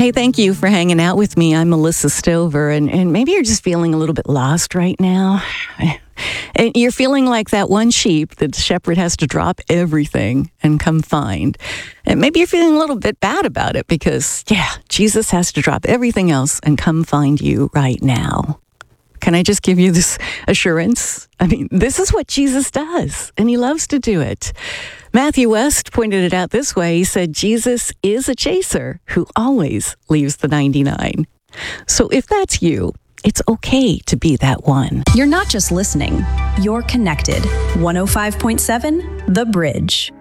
Hey, thank you for hanging out with me. I'm Melissa Stover, and maybe you're just feeling a little bit lost right now. And you're feeling like that one sheep that the shepherd has to drop everything and come find. And maybe you're feeling a little bit bad about it because, Jesus has to drop everything else and come find you right now. Can I just give you this assurance? I mean, this is what Jesus does, and he loves to do it. Matthew West pointed it out this way. He said, Jesus is a chaser who always leaves the 99. So if that's you, it's okay to be that one. You're not just listening, you're connected. 105.7 The Bridge.